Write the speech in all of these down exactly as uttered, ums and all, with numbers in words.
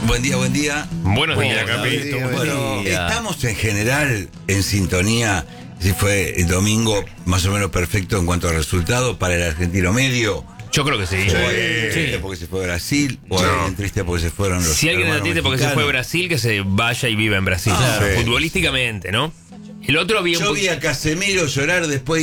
Buen día, buen día. Buenos buen días, día, Capito. Bueno, Buen día. estamos en general en sintonía. Si fue el domingo más o menos perfecto en cuanto a resultados para el argentino medio. Yo creo que sí. O alguien triste porque se fue a Brasil, o No. alguien triste porque se fueron los Si alguien está hermanos triste porque se fue a mexicanos. Brasil, que se vaya y viva en Brasil. Ah, sí. Futbolísticamente, ¿no? El otro había un Yo po- vi a Casemiro llorar después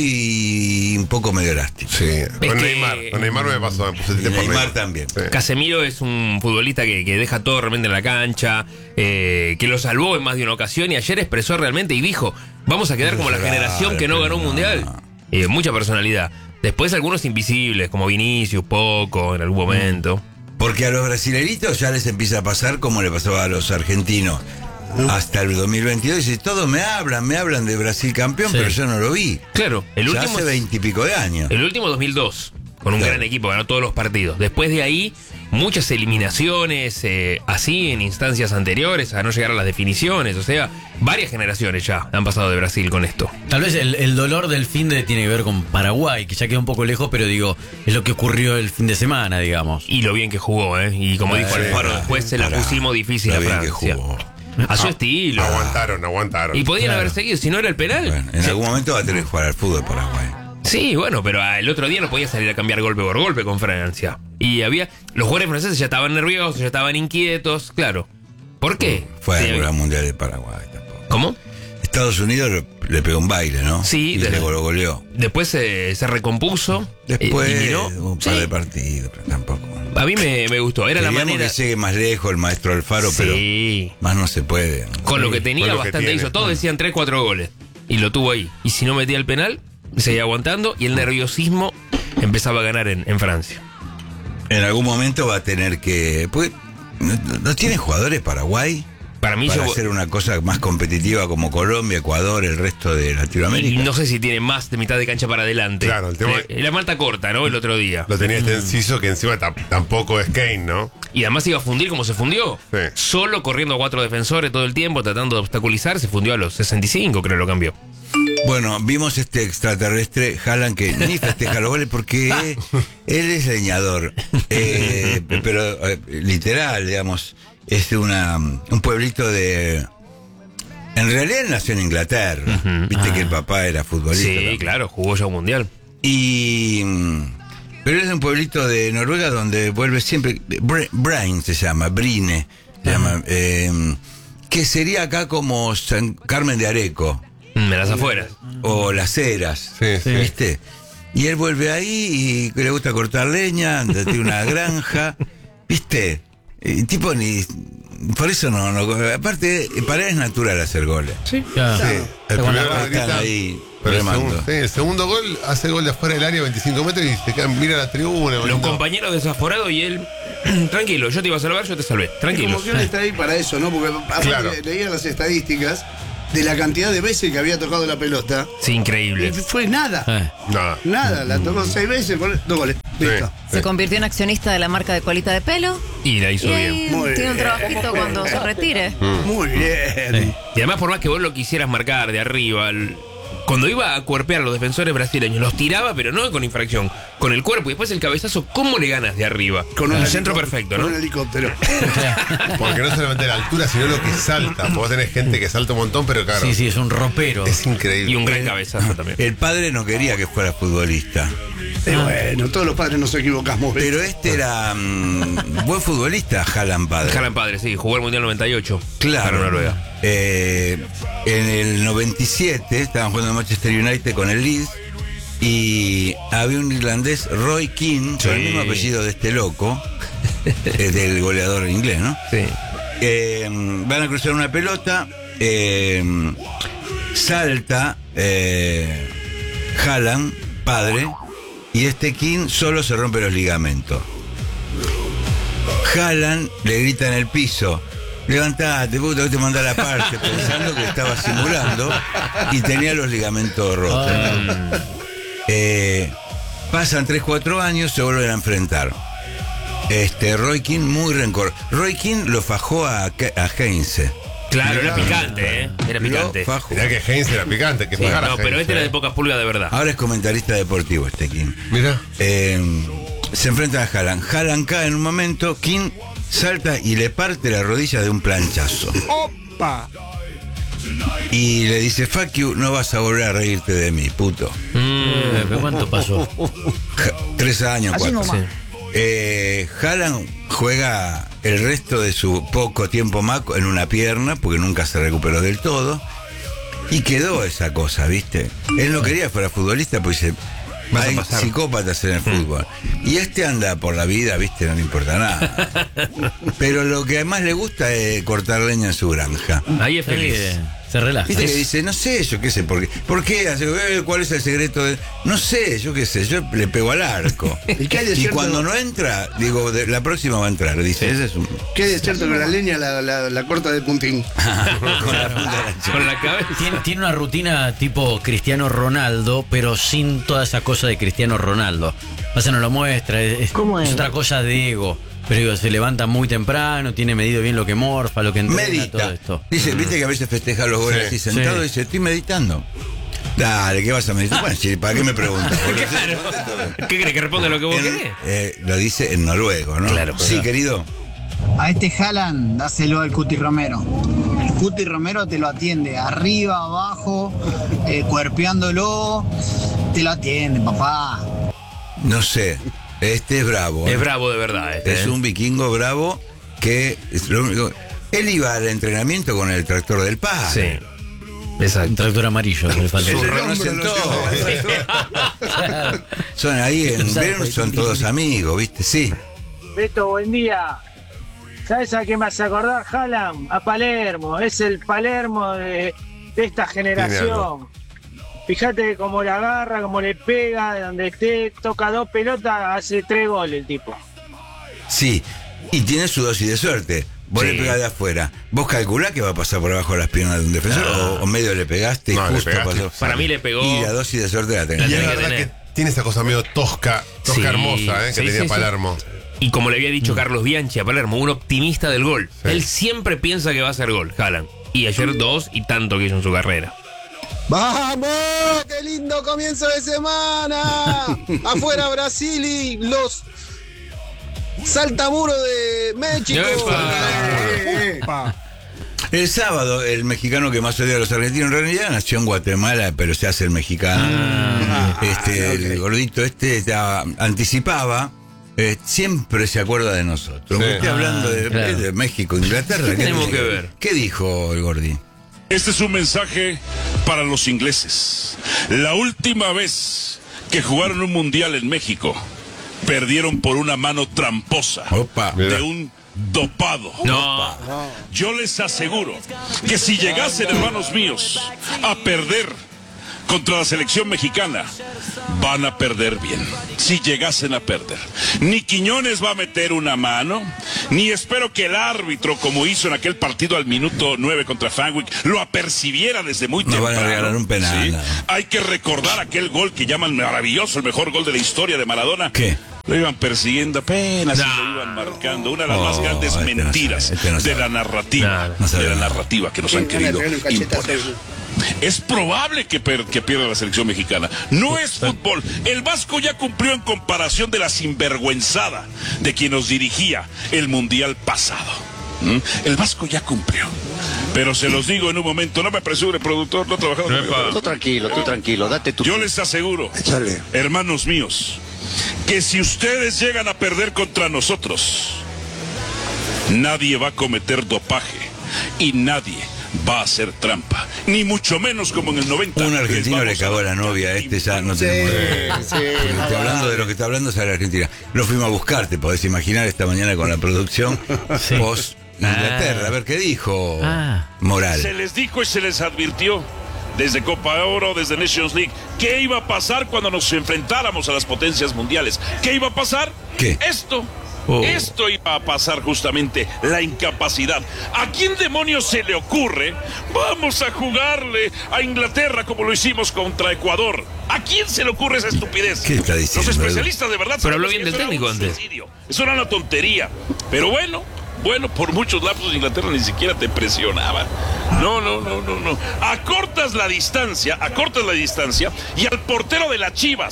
y un poco medio elástico. Sí, con que- Neymar. Con Neymar me pasó, me puse Y triste por Neymar también. Sí. Casemiro es un futbolista que, que deja todo realmente en la cancha, eh, que lo salvó en más de una ocasión y ayer expresó realmente y dijo, vamos a quedar como la Llorar, generación que no pero ganó un no. mundial. Eh, mucha personalidad. Después algunos invisibles, como Vinicius, Poco, en algún momento. Porque a los brasileritos ya les empieza a pasar como le pasaba a los argentinos. Hasta el dos mil veintidós, dice, todos me hablan, me hablan de Brasil campeón, Sí. pero yo no lo vi. Claro, el Ya último... hace veintipico de años. El último dos mil dos, con un Claro. gran equipo, ganó todos los partidos. Después de ahí, muchas eliminaciones, eh, así en instancias anteriores, a no llegar a las definiciones. O sea, varias generaciones ya han pasado de Brasil con esto. Tal vez el, el dolor del fin de tiene que ver con Paraguay, que ya queda un poco lejos, pero digo, es lo que ocurrió el fin de semana, digamos. Y lo bien que jugó, ¿eh? Y como dijo Sí, Alfaro, pará, después se la pará. pusimos difícil Lo a bien que Francia. jugó. A su estilo. Aguantaron, aguantaron. Y podían Claro. haber seguido, si no era el penal. Bueno, en Sí. algún momento va a tener que jugar al fútbol Paraguay. Sí, bueno, pero ah, el otro día no podía salir a cambiar golpe por golpe con Francia. Y había. Los jugadores franceses ya estaban nerviosos, ya estaban inquietos, claro. ¿Por qué? Fue Sí, al Gran Mundial de Paraguay tampoco. ¿Cómo? Estados Unidos le, le pegó un baile, ¿no? Sí, y de- le lo goleó. Después se, se recompuso. Después eh, y miró. un par Sí, de partidos, pero tampoco. a mí me, me gustó. Era la Queríamos manera. que llegue más lejos el maestro Alfaro, Sí. pero más no se puede. Con lo que tenía, Con lo que bastante tiene. hizo. Todos decían tres, cuatro goles. Y lo tuvo ahí. Y si no metía el penal, seguía aguantando. Y el nerviosismo empezaba a ganar en, en Francia. En algún momento va a tener que... Pues, ¿no, no tiene jugadores Paraguay Para mí, para yo. hacer una cosa más competitiva como Colombia, Ecuador, el resto de Y Latinoamérica? no sé si tiene más de mitad de cancha para adelante. Claro, el tema- Eh, La malta corta, ¿no? El otro día. Lo tenía este Enciso que encima tam- tampoco es Kane, ¿no? Y además iba a fundir como se fundió. Sí. Solo corriendo a cuatro defensores todo el tiempo, tratando de obstaculizar. Se fundió a los sesenta y cinco, creo, lo cambió. Bueno, vimos este extraterrestre, Haaland, que ni festeja los goles porque él es leñador. Eh, pero eh, literal, digamos, es una, un pueblito de... En realidad él nació en Inglaterra. Viste que el papá era futbolista. Sí, también. claro, jugó ya un mundial. Y... mm, Pero es de un pueblito de Noruega donde vuelve siempre... Br- Brain se llama, Brine se llama. eh, que sería acá como San Carmen de Areco. Mm, En las afueras. O Las Heras, Sí, sí. ¿viste? Y él vuelve ahí y le gusta cortar leña, tiene una granja, ¿viste? Y tipo ni... Por eso no, no... Aparte, para él es natural hacer goles. Sí, claro. Sí. El Cuando- primer gol Están grita, ahí pero el, remando. segundo, sí, el segundo gol hace gol de afuera del área, veinticinco metros, y se queda, mira la tribuna. Los bonito. compañeros desaforados y él. Tranquilo, yo te iba a salvar, yo te salvé. Tranquilo. Como que él está ahí para eso, ¿no? Porque aparte Claro. leía las estadísticas de la cantidad de veces que había tocado la pelota. Sí, Y increíble. fue nada. Eh. Nada. Nada, la tocó seis veces, con- dos goles. Listo. Se convirtió en accionista de la marca de colita de pelo. Y la hizo Y bien. ahí Muy tiene un bien. trabajito cuando se retire. Muy bien. Y además, por más que vos lo quisieras marcar de arriba, el- cuando iba a cuerpear a los defensores brasileños, los tiraba, pero no con infracción, con el cuerpo y después el cabezazo, ¿cómo le ganas de arriba? Con un un centro helicó- perfecto, con ¿no? un helicóptero. Porque no solamente la altura, sino lo que salta. Porque vos tenés gente que salta un montón, pero claro. Sí, sí, es un ropero. Es increíble. Y un gran cabezazo también. El padre no quería que fuera futbolista. Y bueno, todos los padres nos equivocamos. ¿ves? Pero este era mm, buen futbolista, Haaland padre. Haaland padre, sí, jugó el Mundial noventa y ocho. Claro. Para Noruega. Eh, en el noventa y siete estaban jugando en Manchester United con el Leeds y había un irlandés, Roy Keane, con el Sí. mismo apellido de este loco, eh, del goleador inglés, ¿no? Sí. Eh, van a cruzar una pelota, eh, salta eh, Haaland, padre, y este Keane solo se rompe los ligamentos. Haaland le grita en el piso: levantate, puta, que te manda la parte, pensando que estaba simulando y tenía los ligamentos rotos. Eh, pasan tres cuatro años, se vuelven a enfrentar. Este, Roy Keane muy rencor. Roy Keane lo fajó a, Ke- a Heinze. Claro, era picante, ¿eh? Era picante. Lo fajó. Mirá que Heinz era picante, que Sí, fue no, pero este era de pocas pulgas de verdad. Ahora es comentarista deportivo este Keane. Mira. Eh, se enfrentan a Haaland. Haaland cae en un momento, King salta y le parte la rodilla de un planchazo. ¡Opa! Y le dice, fuck you, no vas a volver a reírte de mí, puto. Eh, ¿pero ¿Cuánto pasó? Ja- tres años, Así cuatro. nomás. Eh, Haaland juega el resto de su poco tiempo más en una pierna, porque nunca se recuperó del todo. Y quedó esa cosa, ¿viste? Él no quería fuera futbolista, pues dice, Vas a hay pasar. psicópatas en el fútbol. Y este anda por la vida, ¿viste? No le importa nada. Pero lo que además le gusta es cortar leña en su granja. Ahí es feliz. Eh, Se relaja. ¿Viste que dice, no sé, yo qué sé, por qué? ¿Por qué? Hace, eh, ¿Cuál es el secreto? De... No sé, yo qué sé, yo le pego al arco. ¿Y qué hay de Y cierto? cuando no entra, digo, de- la próxima va a entrar. Dice, ese es un... ¿Qué es cierto que la leña la, la, la corta de puntín? Con la punta de la Con la cabeza. Tiene, tiene una rutina tipo Cristiano Ronaldo, pero sin toda esa cosa de Cristiano Ronaldo. Pasa, no lo muestra, es, ¿Cómo es? es otra cosa de ego. Pero digo, se levanta muy temprano, tiene medido bien lo que morfa, lo que entrena, todo Medita. esto. Dice, viste que a veces festeja los goles Sí, así sentado sí. y dice, estoy meditando. Dale, ¿qué vas a meditar? Bueno, sí, ¿para qué me preguntas? ¿Qué crees que responde lo que vos En- querés? eh, lo dice en noruego, ¿no? Claro, Sí, claro. querido. A este Haaland, dáselo al Cuti Romero. El Cuti Romero te lo atiende arriba, abajo, eh, cuerpeándolo. Te lo atiende, papá. No sé, este es bravo. ¿eh? Es bravo de verdad este. Es ¿eh? un vikingo bravo que es lo único. Él iba al entrenamiento con el tractor del padre. Sí. Un Exacto. tractor amarillo que le falta. Se El hombro conocen lo todos. Claro. Son ahí en Bern, son todos amigos, ¿viste? Sí. Beto, buen día. ¿Sabes a qué me hace acordar, Haaland? A Palermo. Es el Palermo de, de esta generación. Fíjate cómo la agarra, cómo le pega, de donde esté, toca dos pelotas, hace tres goles el tipo. Sí. Y tiene su dosis de suerte. Vos Sí. le pegás de afuera. ¿Vos calculás que va a pasar por abajo de las piernas de un defensor? No. O, o medio le pegaste y No, le justo pegaste. pasó. Para mí le pegó. Y la dosis de suerte la La tenés. Y es tenés que verdad tener. que tiene esa cosa medio tosca, tosca Sí. hermosa, ¿eh? Que Sí, tenía sí, sí. Palermo. Y como le había dicho Carlos Bianchi a Palermo, un optimista del gol. Sí. Él siempre piensa que va a ser gol, Haaland. Y ayer dos y tanto que hizo en su carrera. ¡Vamos! ¡Qué lindo comienzo de semana! Afuera Brasil y los saltamuros de México. ¡Epa! El sábado, el mexicano que más odia a los argentinos, en realidad nació en Guatemala, pero se hace el mexicano. Ah, este, el gordito este estaba- anticipaba. eh, siempre se acuerda de nosotros. Sí. Estoy hablando de, Ah, claro. de México, Inglaterra. ¿Qué tenemos dijo? que ver? ¿Qué dijo el gordi? Este es un mensaje para los ingleses. La última vez que jugaron un mundial en México, perdieron por una mano tramposa Opa. de un dopado. No. Yo les aseguro que si llegasen, hermanos míos, a perder contra la selección mexicana, van a perder bien. Si llegasen a perder. Ni Quiñones va a meter una mano, ni espero que el árbitro, como hizo en aquel partido al minuto nueve contra Fenwick, lo apercibiera desde muy Nos van a temprano. regalar un penal, ¿Sí? no. Hay que recordar aquel gol que llaman maravilloso, el mejor gol de la historia de Maradona. ¿Qué? Lo iban persiguiendo apenas y No. lo iban marcando. Una de las Oh, más grandes este no mentiras sabe, este no de sabe. la narrativa, No, no sabe de la nada. narrativa que nos han Tiene ganas de querido pegarle un cachetazo. imponer. Es probable que, per- que pierda la selección mexicana. No es fútbol. El Vasco ya cumplió en comparación de la sinvergüenzada de quien nos dirigía el mundial pasado. ¿Mm? El Vasco ya cumplió. Pero se los digo en un momento, no me apresure, productor, no he trabajado conmigo. Tú tranquilo, tú tranquilo, date tu... Yo les aseguro, Échale. hermanos míos, que si ustedes llegan a perder contra nosotros, nadie va a cometer dopaje y nadie va a hacer trampa, ni mucho menos como en el noventa. Un argentino Les le vamos cagó a la novia, este ya no tenemos. sí, Porque no estoy hablando vale. de lo que está hablando es la Argentina. Lo fuimos a buscar, te podés imaginar esta mañana con la producción post Inglaterra. A ver qué dijo Ah. Moral. Se les dijo y se les advirtió desde Copa Oro, desde Nations League, qué iba a pasar cuando nos enfrentáramos a las potencias mundiales. ¿Qué iba a pasar? ¿Qué? Esto. Oh. Esto iba a pasar justamente, la incapacidad. ¿A quién demonios se le ocurre? Vamos a jugarle a Inglaterra como lo hicimos contra Ecuador. ¿A quién se le ocurre esa estupidez? ¿Qué está diciendo, Los especialistas de verdad. Pero habló sabemos bien que del eso era técnico un antes. suicidio. Eso era una tontería. Pero bueno, bueno, por muchos lapsos Inglaterra ni siquiera te presionaba. No, no, no, no, no. Acortas la distancia, acortas la distancia y al portero de las Chivas,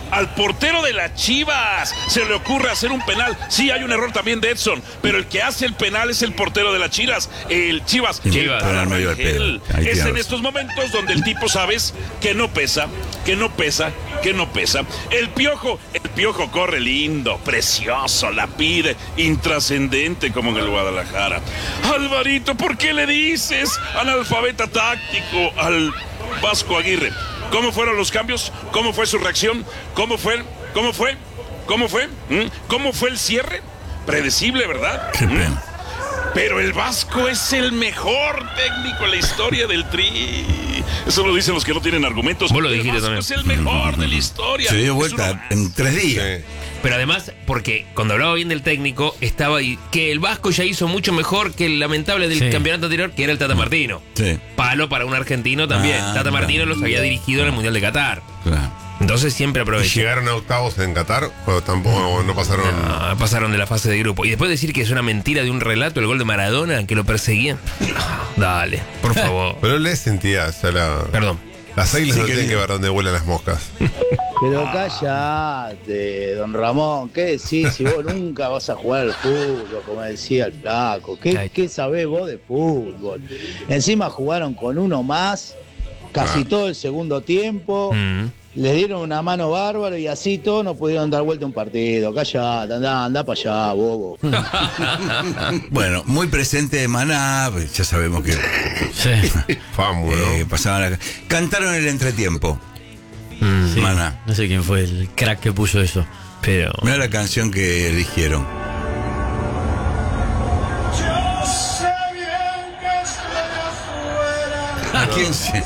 Al portero de las Chivas se le ocurre hacer un penal. Sí, hay un error también de Edson, pero el que hace el penal es el portero de las Chivas. El Chivas. Chivas. El medio al pedo. Ahí es tienes. en estos momentos donde el tipo sabes que no pesa, que no pesa, que no pesa. El Piojo, el Piojo corre lindo, precioso, la pide, intrascendente como en el Guadalajara. Alvarito, ¿por qué le dices analfabeta táctico al Vasco Aguirre? ¿Cómo fueron los cambios? ¿Cómo fue su reacción? ¿Cómo fue? ¿Cómo fue? ¿Cómo fue? ¿Mm? ¿Cómo fue el cierre? Predecible, ¿verdad? Qué pena. ¿Mm? Pero el Vasco es el mejor técnico en la historia del Tri. Eso lo dicen los que no tienen argumentos. Vos lo el dijiste Vasco también. es el mejor de la historia. Se dio Es vuelta una- en tres días. Sí. Pero además, porque cuando hablaba bien del técnico, estaba ahí que el Vasco ya hizo mucho mejor que el lamentable del Sí. campeonato anterior, que era el Tata Martino. Sí, Palo para un argentino también. Ah, Tata Martino claro. los había dirigido en el Mundial de Qatar. claro. Entonces siempre ¿Y aprovechó. llegaron a octavos en Qatar? ¿O tampoco no pasaron? Ah, pasaron de la fase de grupo. Y después decir que es una mentira de un relato, el gol de Maradona, que lo perseguían. Ah, dale, por favor. Pero le sentía, o sea, la, Perdón. las águilas Sí, no que tienen diga. que ver dónde vuelan las moscas. Pero cállate, don Ramón, ¿qué decís si vos nunca vas a jugar al fútbol, como decía el flaco? ¿Qué, Ay. qué sabés vos de fútbol? Encima jugaron con uno más, casi Ah. todo el segundo tiempo, Mm. les dieron una mano bárbara y así todos no pudieron dar vuelta un partido. Cállate, anda, anda para allá, bobo. Bueno, muy presente de Maná, pues ya sabemos que Sí. Famu, ¿no? eh, pasaban la... Cantaron el entretiempo, Mm. Sí. Maná. No sé quién fue el crack que puso eso. Pero. Mira la canción que eligieron. ¿A quién se,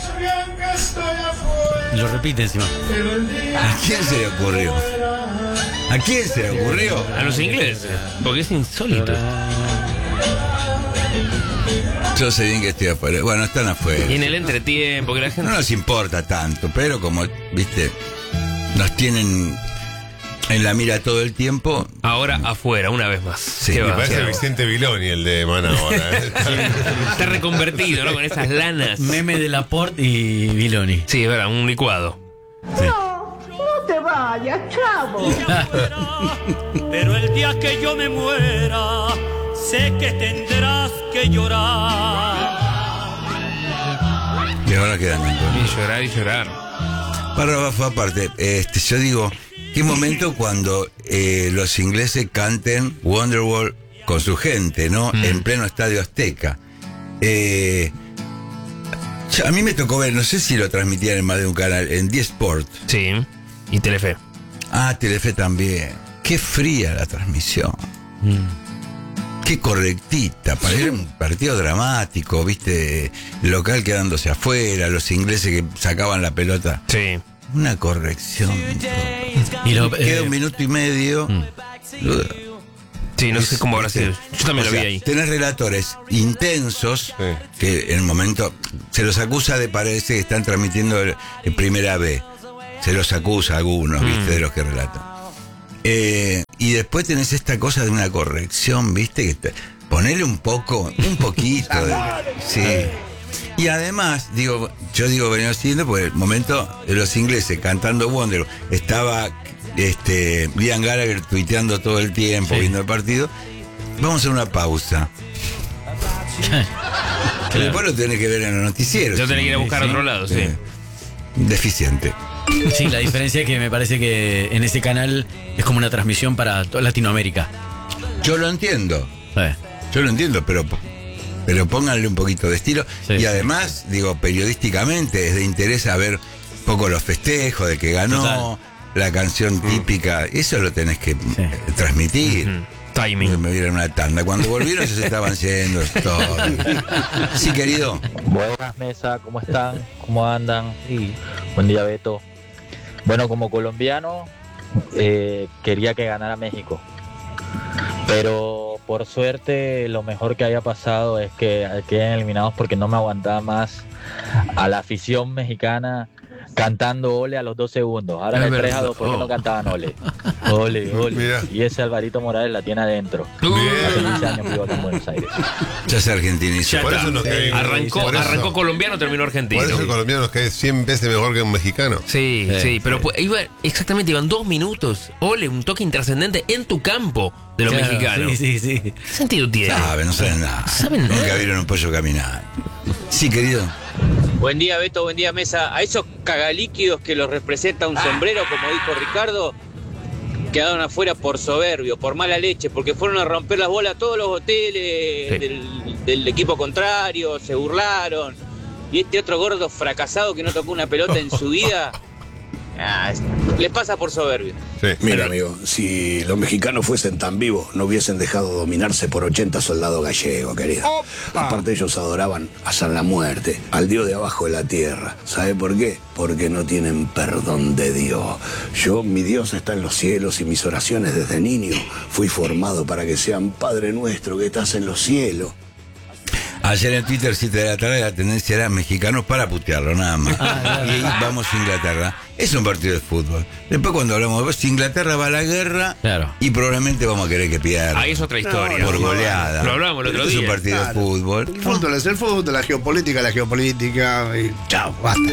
Lo repite encima. ¿A quién se le ocurrió? ¿A quién se le ocurrió? A los ingleses, porque es insólito. Yo sé bien que estoy afuera. Bueno, están afuera. Y en el entretiempo, que la No gente. nos importa tanto, pero como, viste, nos tienen en la mira todo el tiempo. Ahora afuera, una vez más. Sí, ¿Qué me va a Parece hacer? Vicente Viloni el de Maná ahora. ¿eh? Está reconvertido, ¿no? Con esas lanas. Meme de Laporte y Viloni. Sí, es verdad, un licuado. No te vayas, chavo. Pero el día que yo me muera, sé que tendrás que llorar. Y ahora quedan en Y llorar y llorar. Párrafo aparte, este, yo digo, qué momento cuando eh, los ingleses canten Wonderwall con su gente, ¿no? Mm. En pleno estadio Azteca. Eh, yo- a mí me tocó ver, no sé si lo transmitían en más de un canal, en diez Sport. Sí. Y Telefe. Ah, Telefe también. Qué fría la transmisión. Qué correctita. Para ir a un partido dramático, viste, local quedándose afuera, los ingleses que sacaban la pelota. Sí. Una corrección. Y lo, Queda eh, un minuto y medio. Lo- Sí, no sé cómo habrá sido. Yo también O lo vi sea, ahí. Tenés relatores intensos Sí. que en el momento se los acusa de parece que están transmitiendo el, el primera B. Se los acusa a algunos, viste, Mm. de los que relatan. Eh, y después tenés esta cosa de una corrección, viste, que te, ponele un poco, un poquito de. Sí. Y además, digo, yo digo venía siguiendo porque el momento de los ingleses cantando Wonder, estaba este Liam Gallagher tuiteando todo el tiempo, Sí. viendo el partido. Vamos a hacer una pausa. Claro. Después lo tenés que ver en los noticieros. Yo tenía que ir a buscar a Sí. otro lado, sí. Eh, Deficiente. Sí, la diferencia es que me parece que en ese canal es como una transmisión para toda Latinoamérica. Yo lo entiendo. Eh, Yo lo entiendo, pero, pero pónganle un poquito de estilo. Sí, y sí. además, digo, periodísticamente es de interés a ver un poco los festejos de que ganó, Total. la canción típica. Eso lo tenés que eh, transmitir. Mm. Timing. Me dieron una tanda. Cuando volvieron ya se estaban yendo. Todo. Sí, querido. Buenas mesa, ¿cómo están? ¿Cómo andan? Y buen día, Beto. Bueno, como colombiano, eh, quería que ganara México. Pero por suerte, lo mejor que haya pasado es que queden eliminados porque no me aguantaba más a la afición mexicana cantando ole a los dos segundos. Ahora Es en el tres a verdad. dos, ¿por qué Oh. no cantaban ole? Ole, ole. Mira. Y ese Alvarito Morales la tiene adentro. Hace quince años vivo aquí en Buenos Aires. Ya se argentinizó. Ya Por está. eso nos cae- arrancó, por eso- arrancó colombiano, terminó argentino. Por eso el colombiano nos cae cien veces mejor que un mexicano. Sí, sí, Sí, pero sí. pues, iba, exactamente, iban dos minutos. Ole, un toque intrascendente en tu campo de los Claro, mexicanos. Sí, sí, sí. ¿Qué sentido tiene? Saben, no saben nada. Saben nada. Nunca vieron un pollo caminar. Sí, querido. Buen día, Beto, buen día, Mesa. A esos cagalíquidos que los representa un sombrero, como dijo Ricardo, quedaron afuera por soberbio, por mala leche, porque fueron a romper las bolas a todos los hoteles Sí. del, del equipo contrario, se burlaron. Y este otro gordo fracasado que no tocó una pelota en su vida, ah, es- le pasa por soberbio. Sí. Mira, amigo, si los mexicanos fuesen tan vivos, no hubiesen dejado dominarse por ochenta soldados gallegos, querido. Aparte, ellos adoraban a San la Muerte, al Dios de abajo de la tierra. ¿Sabe por qué? Porque no tienen perdón de Dios. Yo, mi Dios está en los cielos y mis oraciones desde niño fui formado para que sean Padre nuestro que estás en los cielos. Ayer en Twitter, siete de la tarde, la tendencia era mexicanos para putearlo, nada más. Ah, Y ahí vamos a Inglaterra. Es un partido de fútbol. Después, cuando hablamos de si Inglaterra va a la guerra, Claro. y probablemente vamos a querer que pierda. Ahí es otra historia. Por goleada. Lo hablábamos el otro Pero día. Es un partido Claro. de fútbol. El fútbol es el fútbol, la geopolítica, la geopolítica. Y chao, basta.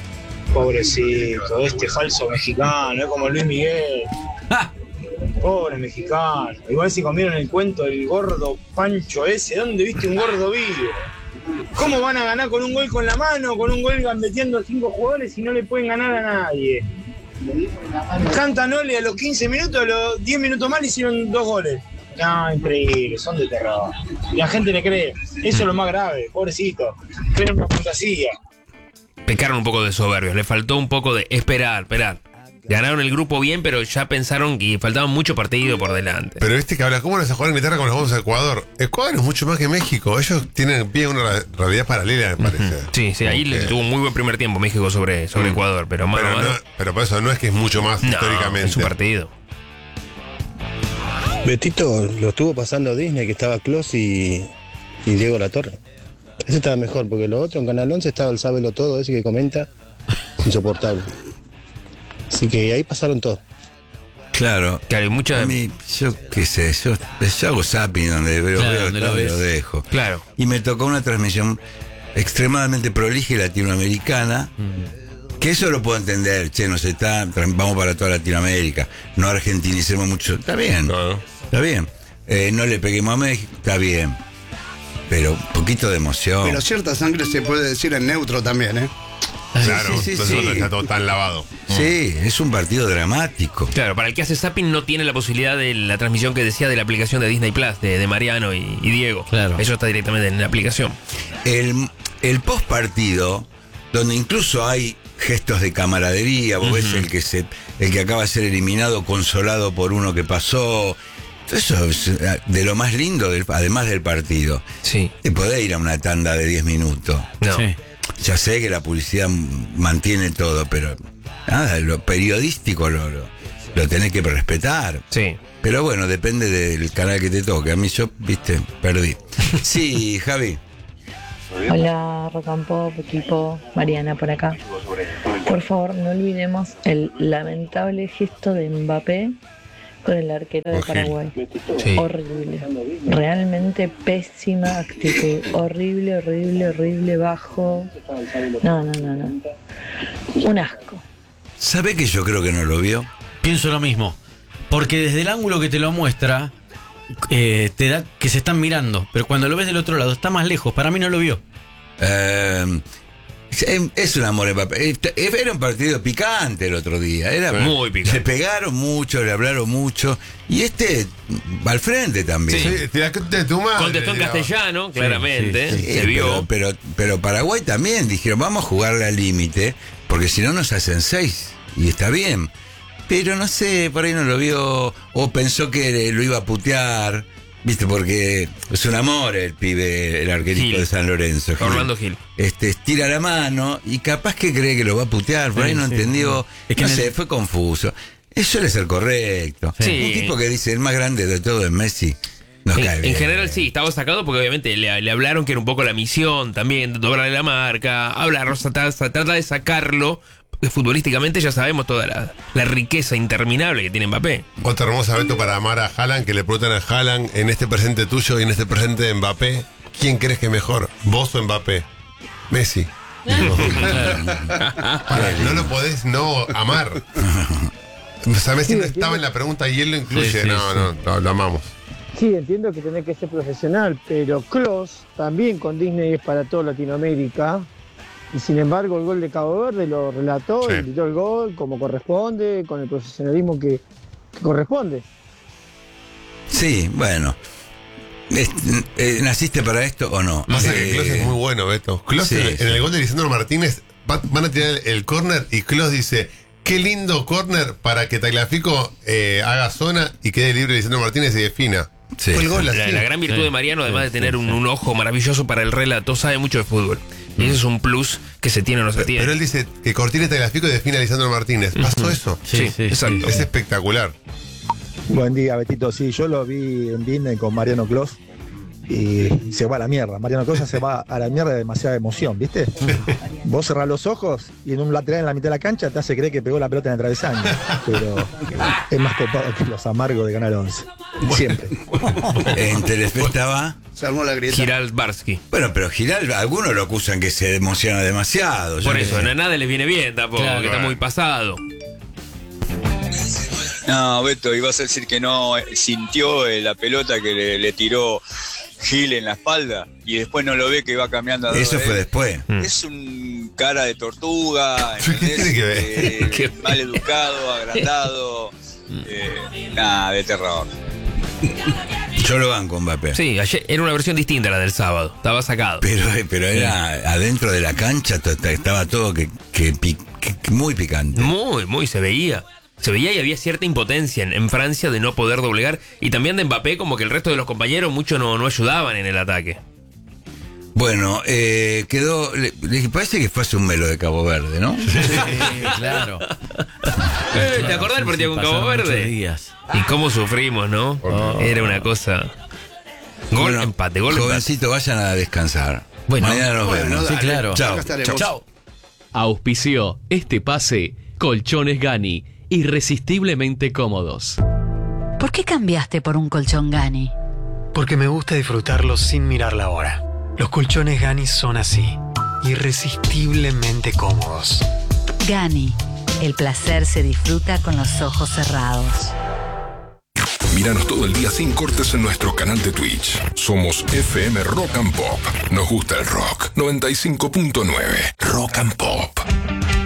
Pobrecito, este falso mexicano, es como Luis Miguel. Pobre mexicano. Igual si comieron el cuento del gordo Pancho ese, ¿dónde viste un gordo vivo? ¿Cómo van a ganar con un gol con la mano, con un gol gambeteando a cinco jugadores y no le pueden ganar a nadie? Cantan Ole a los quince minutos, a los diez minutos más le hicieron dos goles. No, increíble, son de terror. Y la gente le cree. Eso es lo más grave, pobrecito. Creen una fantasía. Pecaron un poco de soberbios. Le faltó un poco de esperar, esperar. Ganaron el grupo bien, pero ya pensaron que faltaban mucho partido por delante. Pero este que habla, ¿cómo nos vas a jugar en Inglaterra como nos vamos a Ecuador? Ecuador es mucho más que México. Ellos tienen pie a una ra- realidad paralela, me parece. Sí, sí, ahí le tuvo un muy buen primer tiempo México sobre, sobre Ecuador, pero mano a Pero, mano. no, pero por eso no es que es mucho más No, históricamente. es un partido. Betito lo estuvo pasando Disney, que estaba Clos y, y Diego Latorre. Ese estaba mejor, porque lo otro en Canal once estaba el Sábelo Todo, ese que comenta, insoportable. Así que ahí pasaron todo. Claro. Claro, hay mucha... A mí, yo qué sé, yo, yo hago zapping donde veo, Claro, veo donde todo lo y ves. lo dejo. Claro. Y me tocó una transmisión extremadamente prolija y latinoamericana, que eso lo puedo entender, che, nos está, tra- vamos para toda Latinoamérica, no argentinicemos mucho, está bien, No. está bien. Eh, no le peguemos a México, está bien. Pero un poquito de emoción. Pero cierta sangre se puede decir en neutro también, ¿eh? Claro, sí, sí, entonces sí. no está todo tan lavado. Sí, es un partido dramático. Claro, para el que hace zapping no tiene la posibilidad de la transmisión que decía de la aplicación de Disney Plus, de, de Mariano y, y Diego. Claro. Eso está directamente en la aplicación. El, el post partido, donde incluso hay gestos de camaradería, vos ves el que se, el que acaba de ser eliminado, consolado por uno que pasó. Eso es de lo más lindo, del, además del partido. Sí. Te podés ir a una tanda de diez minutos. No. Sí. Ya sé que la publicidad mantiene todo, pero nada, lo periodístico lo, lo, lo tenés que respetar. Sí. Pero bueno, depende del canal que te toque. A mí yo, viste, perdí. Sí, Javi. Hola, Rock and Pop, equipo, Mariana por acá. Por favor, no olvidemos el lamentable gesto de Mbappé con el arquero de Ojel. Paraguay. Sí. Horrible. Realmente pésima actitud. Horrible, horrible, horrible, bajo. No, no, no, no. Un asco. ¿Sabe que yo creo que no lo vio? Pienso lo mismo. Porque desde el ángulo que te lo muestra, eh, te da que se están mirando. Pero cuando lo ves del otro lado, está más lejos. Para mí no lo vio. Eh, es un amor de papel. Era un partido picante el otro día. Era Muy picante. Le pegaron mucho, le hablaron mucho. Y este va al frente también. Sí, te la de tu madre. Contestó en digamos. castellano, claramente. Sí, Se vio. Pero, pero, pero Paraguay también dijeron, vamos a jugarle al límite, porque si no nos hacen seis. Y está bien. Pero no sé, por ahí no lo vio, o pensó que lo iba a putear, viste, porque es un amor el pibe, el arquerito Gil. de San Lorenzo. Gil. Orlando Gil. Este, estira la mano y capaz que cree que lo va a putear, por Sí, ahí no sí. entendió, Es que no en el- sé, fue confuso. Eso suele ser correcto. Sí. Un tipo que dice, el más grande de todo es Messi, nos En, cae en bien. general sí, estaba sacado porque obviamente le, le hablaron que era un poco la misión también, doblarle la marca, hablar, trata, trata de sacarlo futbolísticamente ya sabemos toda la, la riqueza interminable que tiene Mbappé. Otra hermosa, Beto, para amar a Haaland, que le preguntan a Haaland, en este presente tuyo y en este presente de Mbappé, ¿quién crees que es mejor, vos o Mbappé? Messi. No lo podés no amar. O sea, Messi no estaba en la pregunta y él lo incluye. Sí, sí, no, sí. no, lo, lo amamos. Sí, entiendo que tenés que ser profesional, pero Klose también con Disney es para toda Latinoamérica. Y sin embargo, el gol de Cabo Verde lo relató Sí. y gritó el gol como corresponde, con el profesionalismo que, que corresponde. Sí, bueno. Es- eh, ¿Naciste para esto o no? Pasa que Eh, Klose es muy bueno, Beto. Klose, sí, en, en sí. el gol de Lisandro Martínez, va- van a tirar el, el córner y Klose dice, qué lindo córner para que Tagliafico eh, haga zona y quede libre Lisandro Martínez y defina. Sí, Fue el gol La, así. la gran virtud de Mariano, además de tener un, un ojo maravilloso para el relato, sabe mucho de fútbol. Y ese es un plus que se tiene o no se tiene. Pero él dice que Cortina y Tagliafico y define a Lisandro Martínez. ¿Pasó eso? Sí, sí, exacto. Es espectacular. Buen día, Betito. Sí, yo lo vi en Disney con Mariano Clos y se va a la mierda. Mariano Clos ya se va a la mierda de demasiada emoción, ¿viste? Vos cerrás los ojos y en un lateral en la mitad de la cancha te hace creer que pegó la pelota en el travesaño. Pero es más copado que los amargos de Canal once. Siempre. En Telefe estaba. Se armó la grieta. Giral Barsky. Bueno, pero Giral, algunos lo acusan que se emociona demasiado. Yo Por qué eso, sé. a nada les viene bien tampoco, Claro. que está muy pasado. No, Beto, ibas a decir que no eh, sintió eh, la pelota que le, le tiró Gil en la espalda y después no lo ve que va cambiando a dos Eso de fue él. después. Es un cara de tortuga, ¿Qué ¿entendés? tiene que ver? Eh, ¿Qué? mal educado, agrandado, eh, nada, de terror. Yo lo banco, Mbappé. Sí, ayer era una versión distinta a la del sábado. Estaba sacado. Pero, pero era adentro de la cancha, to- to- estaba todo que, que pi- que- que muy picante. Muy, muy, se veía. Se veía y había cierta impotencia en, en Francia de no poder doblegar. Y también de Mbappé, como que el resto de los compañeros mucho no, no ayudaban en el ataque. Bueno, eh, quedó. Le, le parece que fue hace un melo de Cabo Verde, ¿no? Sí, claro. Eh, ¿Te acordás del Sí, partido sí, con Cabo pasaron muchos Verde? días. Y cómo sufrimos, ¿no? Oh. Era una cosa. Gol, Bueno, empate, gol, empate. jovencito, vayan a descansar. Bueno. Mañana nos Bueno, vemos. dale. Sí, claro. Chao. Acá estaremos. Chao. Auspició este pase Colchones Gani, irresistiblemente cómodos. ¿Por qué cambiaste por un colchón Gani? Porque me gusta disfrutarlo sin mirar la hora. Los colchones Gani son así, irresistiblemente cómodos. Gani, el placer se disfruta con los ojos cerrados. Míranos todo el día sin cortes en nuestro canal de Twitch. Somos F M Rock and Pop. Nos gusta el rock. noventa y cinco punto nueve Rock and Pop.